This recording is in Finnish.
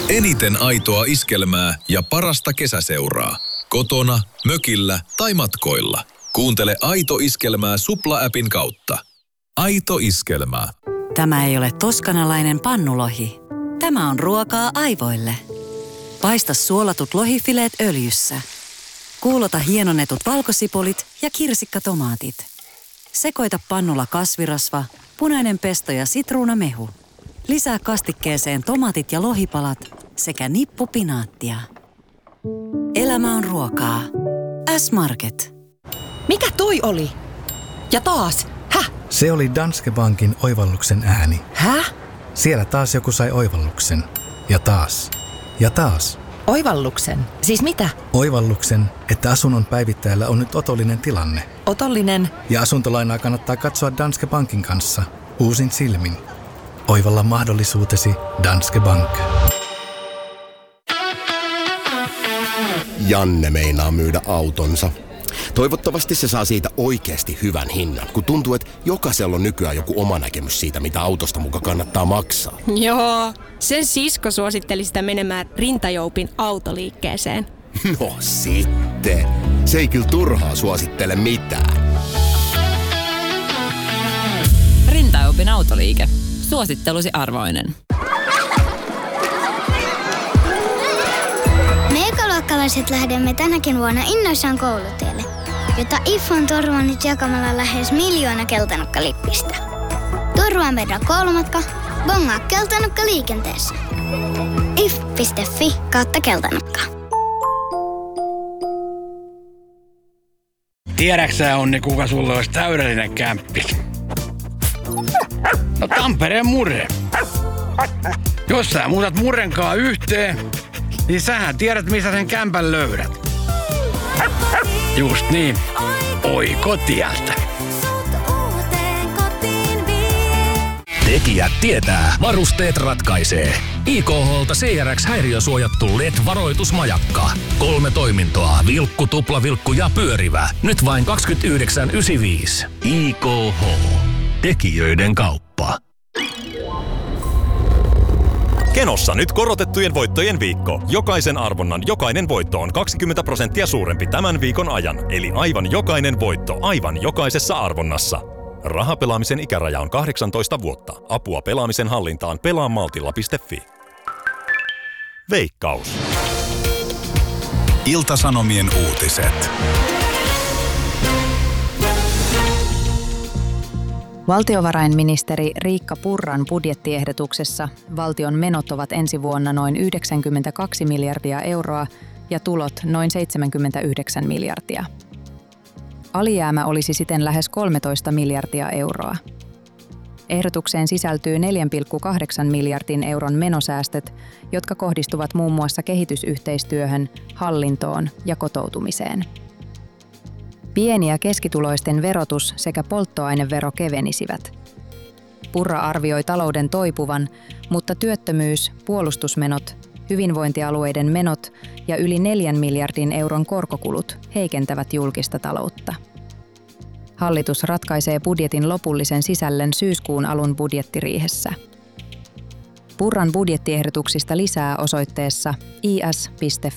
Eniten aitoa iskelmää ja parasta kesäseuraa. Kotona, mökillä tai matkoilla. Kuuntele Aito Iskelmää Supla-appin kautta. Aito Iskelmää. Tämä ei ole toskanalainen pannulohi. Tämä on ruokaa aivoille. Paista suolatut lohifileet öljyssä. Kuulota hienonnetut valkosipulit ja kirsikkatomaatit. Sekoita pannulla kasvirasva, punainen pesto ja sitruunamehu. Lisää kastikkeeseen tomaatit ja lohipalat sekä nippu pinaattia. Elämä on ruokaa. S-Market. Mikä toi oli? Ja taas? Häh? Se oli Danske Bankin oivalluksen ääni. Häh? Siellä taas joku sai oivalluksen. Ja taas. Ja taas. Oivalluksen? Siis mitä? Oivalluksen, että asunnon päivittäjällä on nyt otollinen tilanne. Otollinen? Ja asuntolainaa kannattaa katsoa Danske Bankin kanssa. Uusin silmin. Oivalla mahdollisuutesi Danske Bank. Janne meinaa myydä autonsa. Toivottavasti se saa siitä oikeasti hyvän hinnan, kun tuntuu, että jokaisella on nykyään joku oma näkemys siitä, mitä autosta muka kannattaa maksaa. Joo, sen sisko suositteli sitä menemään Rintajoupin autoliikkeeseen. No sitten. Se ei kyllä turhaa suosittele mitään. Rintajoupin autoliike. Suosittelusi arvoinen. Me ekaluokkalaiset lähdemme tänäkin vuonna innoissaan koulutielle, jota IF on turvannut jakamalla lähes 1 miljoona keltanokkalippistä. Turvaa meidän koulumatka, bongaa keltanokka liikenteessä. if.fi/keltanokka. Tiedäksä, Onni, kuka sulle olisi täydellinen kämppis? No Tampereen Murre. Jos sä muutat Murrenkaa yhteen, niin sähän tiedät, missä sen kämpän löydät. Just niin. Oi kotiältä. Tekijät tietää, varusteet ratkaisee. IKH:lta CRX-häiriösuojattu LED-varoitusmajakka. 3 toimintoa, vilkku, tuplavilkku ja pyörivä. Nyt vain 29,95. IKH. Tekijöiden kauppa. Kenossa nyt korotettujen voittojen viikko. Jokaisen arvonnan jokainen voitto on 20% suurempi tämän viikon ajan. Eli aivan jokainen voitto aivan jokaisessa arvonnassa. Rahapelaamisen ikäraja on 18 vuotta. Apua pelaamisen hallintaan pelaamaltilla.fi. Veikkaus. Ilta-Sanomien uutiset. Valtiovarainministeri Riikka Purran budjettiehdotuksessa valtion menot ovat ensi vuonna noin 92 miljardia euroa ja tulot noin 79 miljardia. Alijäämä olisi siten lähes 13 miljardia euroa. Ehdotukseen sisältyy 4,8 miljardin euron menosäästöt, jotka kohdistuvat muun muassa kehitysyhteistyöhön, hallintoon ja kotoutumiseen. Pieni- ja keskituloisten verotus sekä polttoainevero kevenisivät. Purra arvioi talouden toipuvan, mutta työttömyys, puolustusmenot, hyvinvointialueiden menot ja yli 4 miljardin euron korkokulut heikentävät julkista taloutta. Hallitus ratkaisee budjetin lopullisen sisällön syyskuun alun budjettiriihessä. Purran budjettiehdotuksista lisää osoitteessa is.fi.